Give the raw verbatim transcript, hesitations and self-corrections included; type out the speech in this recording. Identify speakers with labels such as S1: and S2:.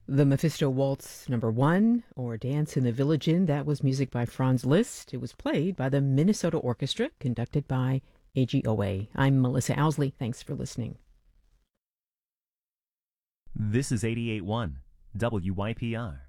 S1: The Mephisto Waltz number one, or Dance in the Village Inn, that was music by Franz Liszt. It was played by the Minnesota Orchestra, conducted by A G O A. I'm Melissa Owsley. Thanks for listening.
S2: This is eighty-eight point one W Y P R.